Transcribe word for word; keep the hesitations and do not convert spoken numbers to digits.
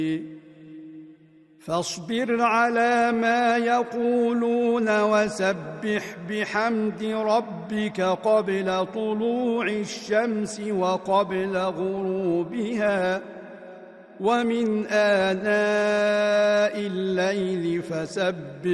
فاصبر على ما يقولون وسبح بحمد ربك قبل طلوع الشمس وقبل غروبها ومن آناء الليل فسبح